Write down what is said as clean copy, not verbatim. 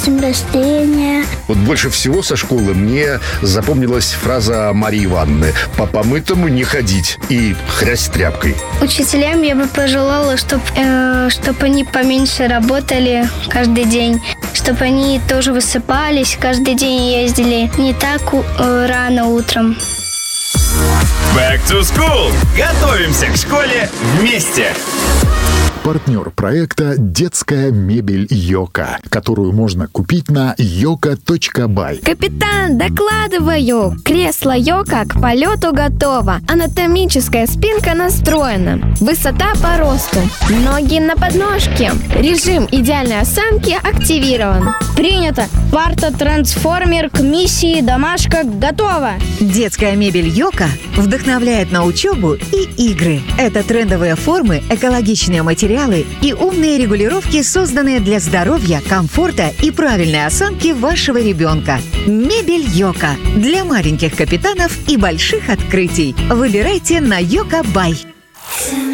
день рождения. Вот больше всего со школы мне запомнилась фраза Марии Ивановны: «По помытому не ходить» и «хрясь тряпкой». Учителям я бы пожелала, чтобы они поменьше работали каждый день, чтобы они тоже высыпались, каждый день ездили не так рано утром. Back to School. Готовимся к школе вместе. Партнер проекта «Детская мебель Йока», которую можно купить на yoka.by. Капитан, докладываю! Кресло Йока к полету готово. Анатомическая спинка настроена. Высота по росту. Ноги на подножке. Режим идеальной осанки активирован. Принято. Парта-трансформер к миссии «Домашка» готова. Детская мебель Йока вдохновляет на учебу и игры. Это трендовые формы, экологичные материалы и умные регулировки, созданные для здоровья, комфорта и правильной осанки вашего ребенка. Мебель Йока для маленьких капитанов и больших открытий. Выбирайте на yoka.by.